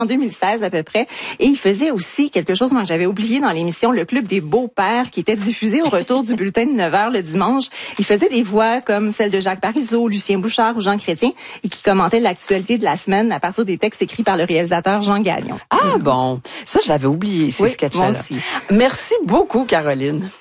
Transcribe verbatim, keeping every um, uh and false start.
en deux mille seize à peu près. Et il faisait aussi quelque chose moi, que j'avais oublié dans l'émission Le Club des beaux-pères qui était diffusée au retour du bulletin de neuf heures le dimanche. Il faisait des voix comme celle de Jacques Parizeau, Lucien Bouchard ou Jean Chrétien et qui commentait l'actualité de la semaine à partir des textes écrits par le réalisateur Jean Gagnon. Ah bon, ça j'avais oublié ces oui, sketchs-là. Moi aussi. Merci beaucoup Caroline.